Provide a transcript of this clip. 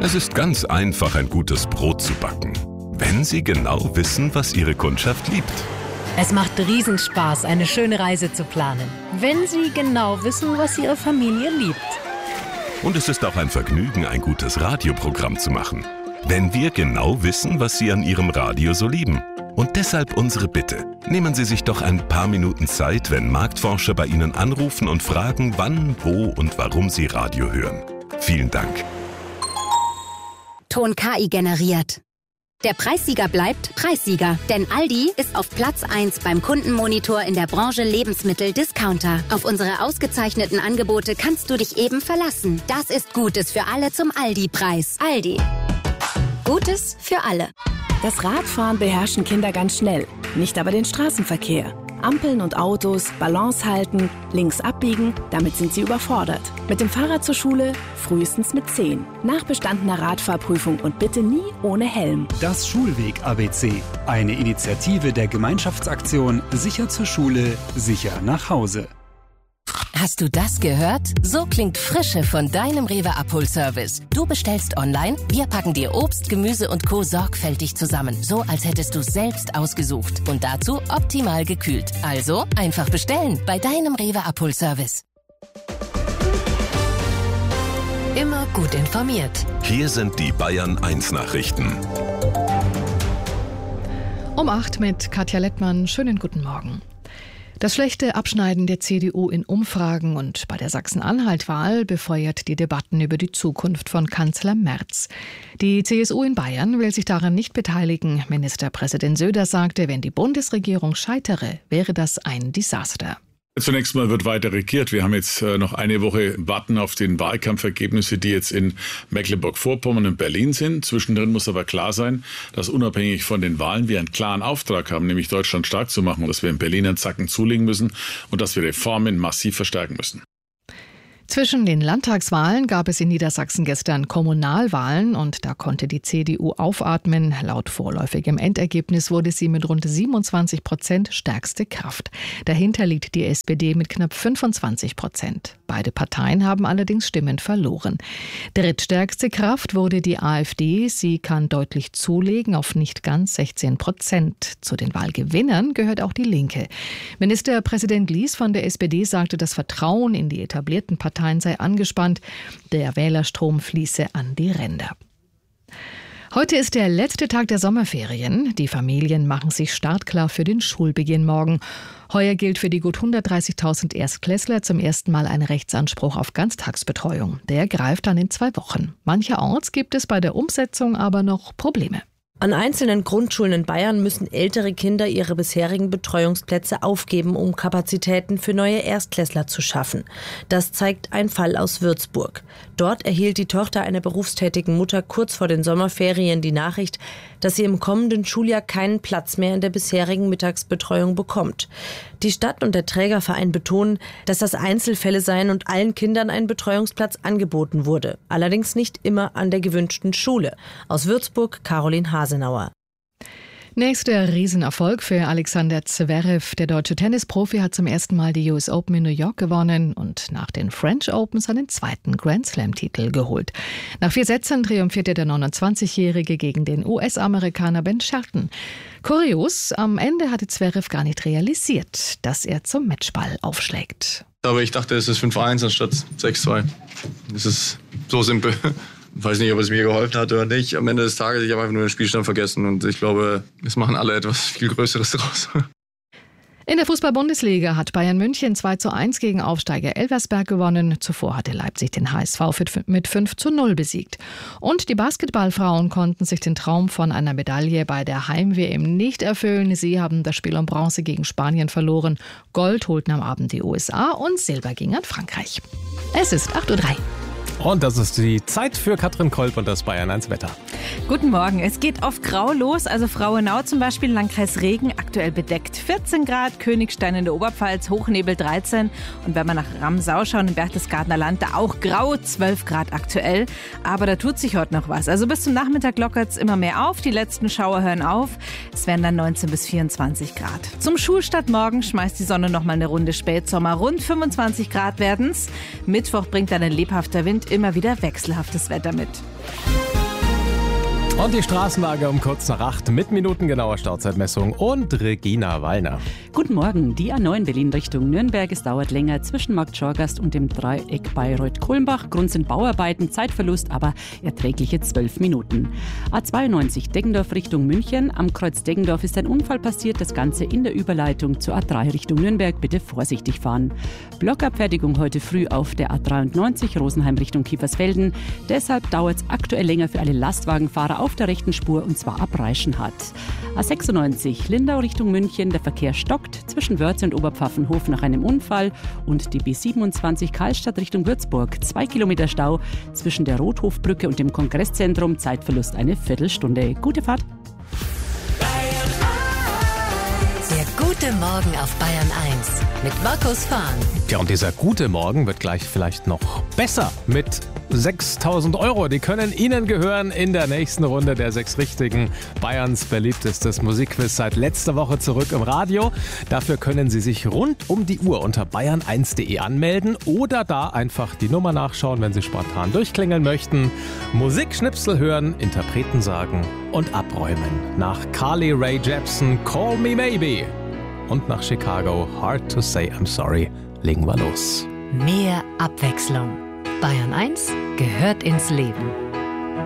Es ist ganz einfach, ein gutes Brot zu backen, wenn Sie genau wissen, was Ihre Kundschaft liebt. Es macht Riesenspaß, eine schöne Reise zu planen, wenn Sie genau wissen, was Ihre Familie liebt. Und es ist auch ein Vergnügen, ein gutes Radioprogramm zu machen, wenn wir genau wissen, was Sie an Ihrem Radio so lieben. Und deshalb unsere Bitte. Nehmen Sie sich doch ein paar Minuten Zeit, wenn Marktforscher bei Ihnen anrufen und fragen, wann, wo und warum Sie Radio hören. Vielen Dank. Ton KI generiert. Der Preissieger bleibt Preissieger, denn Aldi ist auf Platz 1 beim Kundenmonitor in der Branche Lebensmittel-Discounter. Auf unsere ausgezeichneten Angebote kannst du dich eben verlassen. Das ist Gutes für alle zum Aldi-Preis. Aldi. Gutes für alle. Das Radfahren beherrschen Kinder ganz schnell, nicht aber den Straßenverkehr. Ampeln und Autos, Balance halten, links abbiegen, damit sind sie überfordert. Mit dem Fahrrad zur Schule frühestens mit 10. Nach bestandener Radfahrprüfung und bitte nie ohne Helm. Das Schulweg-ABC. Eine Initiative der Gemeinschaftsaktion Sicher zur Schule, sicher nach Hause. Hast du das gehört? So klingt Frische von deinem Rewe-Abholservice. Du bestellst online, wir packen dir Obst, Gemüse und Co. sorgfältig zusammen. So, als hättest du selbst ausgesucht. Und dazu optimal gekühlt. Also einfach bestellen bei deinem Rewe-Abholservice. Immer gut informiert. Hier sind die Bayern 1 Nachrichten. Um 8 mit Katja Lettmann. Schönen guten Morgen. Das schlechte Abschneiden der CDU in Umfragen und bei der Sachsen-Anhalt-Wahl befeuert die Debatten über die Zukunft von Kanzler Merz. Die CSU in Bayern will sich daran nicht beteiligen. Ministerpräsident Söder sagte, wenn die Bundesregierung scheitere, wäre das ein Desaster. Zunächst mal wird weiter regiert. Wir haben jetzt noch eine Woche warten auf den Wahlkampfergebnisse, die jetzt in Mecklenburg-Vorpommern und Berlin sind. Zwischendrin muss aber klar sein, dass unabhängig von den Wahlen wir einen klaren Auftrag haben, nämlich Deutschland stark zu machen, dass wir in Berlin einen Zacken zulegen müssen und dass wir Reformen massiv verstärken müssen. Zwischen den Landtagswahlen gab es in Niedersachsen gestern Kommunalwahlen und da konnte die CDU aufatmen. Laut vorläufigem Endergebnis wurde sie mit rund 27% stärkste Kraft. Dahinter liegt die SPD mit knapp 25%. Beide Parteien haben allerdings Stimmen verloren. Drittstärkste Kraft wurde die AfD. Sie kann deutlich zulegen auf nicht ganz 16%. Zu den Wahlgewinnern gehört auch die Linke. Ministerpräsident Lies von der SPD sagte, das Vertrauen in die etablierten Parteien sei angespannt. Der Wählerstrom fließe an die Ränder. Heute ist der letzte Tag der Sommerferien. Die Familien machen sich startklar für den Schulbeginn morgen. Heuer gilt für die gut 130.000 Erstklässler zum ersten Mal ein Rechtsanspruch auf Ganztagsbetreuung. Der greift dann in 2 Wochen. Mancherorts gibt es bei der Umsetzung aber noch Probleme. An einzelnen Grundschulen in Bayern müssen ältere Kinder ihre bisherigen Betreuungsplätze aufgeben, um Kapazitäten für neue Erstklässler zu schaffen. Das zeigt ein Fall aus Würzburg. Dort erhielt die Tochter einer berufstätigen Mutter kurz vor den Sommerferien die Nachricht, dass sie im kommenden Schuljahr keinen Platz mehr in der bisherigen Mittagsbetreuung bekommt. Die Stadt und der Trägerverein betonen, dass das Einzelfälle seien und allen Kindern ein Betreuungsplatz angeboten wurde. Allerdings nicht immer an der gewünschten Schule. Aus Würzburg, Caroline Hasenauer. Nächster Riesenerfolg für Alexander Zverev. Der deutsche Tennisprofi hat zum ersten Mal die US Open in New York gewonnen und nach den French Open seinen zweiten Grand Slam-Titel geholt. Nach 4 Sätzen triumphierte der 29-Jährige gegen den US-Amerikaner Ben Shelton. Kurios, am Ende hatte Zverev gar nicht realisiert, dass er zum Matchball aufschlägt. Aber ich dachte, es ist 5-1 anstatt 6-2. Es ist so simpel. Ich weiß nicht, ob es mir geholfen hat oder nicht. Am Ende des Tages, ich habe einfach nur den Spielstand vergessen und ich glaube, es machen alle etwas viel Größeres draus. In der Fußball-Bundesliga hat Bayern München 2:1 gegen Aufsteiger Elversberg gewonnen. Zuvor hatte Leipzig den HSV mit 5:0 besiegt. Und die Basketballfrauen konnten sich den Traum von einer Medaille bei der Heim-WM nicht erfüllen. Sie haben das Spiel um Bronze gegen Spanien verloren. Gold holten am Abend die USA und Silber ging an Frankreich. Es ist 8:03 Uhr. Und das ist die Zeit für Katrin Kolb und das Bayern 1 Wetter. Guten Morgen. Es geht oft grau los, also Frauenau zum Beispiel, Landkreis Regen, aktuell bedeckt 14 Grad, Königstein in der Oberpfalz, Hochnebel 13 und wenn wir nach Ramsau schauen, im Berchtesgadener Land, da auch grau, 12 Grad aktuell, aber da tut sich heute noch was. Also bis zum Nachmittag lockert es immer mehr auf, die letzten Schauer hören auf, es werden dann 19 bis 24 Grad. Zum Schulstart morgen schmeißt die Sonne noch mal eine Runde Spätsommer, rund 25 Grad werden's. Mittwoch bringt dann ein lebhafter Wind, immer wieder wechselhaftes Wetter mit. Und die Straßenlage um kurz nach 8 mit minutengenauer Stauzeitmessung und Regina Wallner. Guten Morgen. Die A9 Berlin Richtung Nürnberg. Es dauert länger zwischen Markt Schorgast und dem Dreieck Bayreuth-Kulmbach. Grund sind Bauarbeiten, Zeitverlust, aber erträgliche 12 Minuten. A92 Deggendorf Richtung München. Am Kreuz Deggendorf ist ein Unfall passiert. Das Ganze in der Überleitung zur A3 Richtung Nürnberg. Bitte vorsichtig fahren. Blockabfertigung heute früh auf der A93 Rosenheim Richtung Kiefersfelden. Deshalb dauert es aktuell länger für alle Lastwagenfahrer auf der rechten Spur und zwar ab Reichenhall. A96 Lindau Richtung München. Der Verkehr stockt zwischen Wörth und Oberpfaffenhof nach einem Unfall und die B27 Karlstadt Richtung Würzburg. 2 Kilometer Stau zwischen der Rothofbrücke und dem Kongresszentrum. Zeitverlust eine Viertelstunde. Gute Fahrt. Der gute Morgen auf Bayern 1 mit Markus Fahn. Ja, und dieser gute Morgen wird gleich vielleicht noch besser mit 6.000 €. Die können Ihnen gehören in der nächsten Runde der 6 Richtigen. Bayerns beliebtestes Musikquiz seit letzter Woche zurück im Radio. Dafür können Sie sich rund um die Uhr unter bayern1.de anmelden oder da einfach die Nummer nachschauen, wenn Sie spontan durchklingeln möchten. Musikschnipsel hören, Interpreten sagen und abräumen. Nach Carly Rae Jepsen, Call Me Maybe. Und nach Chicago, Hard to Say I'm Sorry. Legen wir los. Mehr Abwechslung. Bayern 1 gehört ins Leben.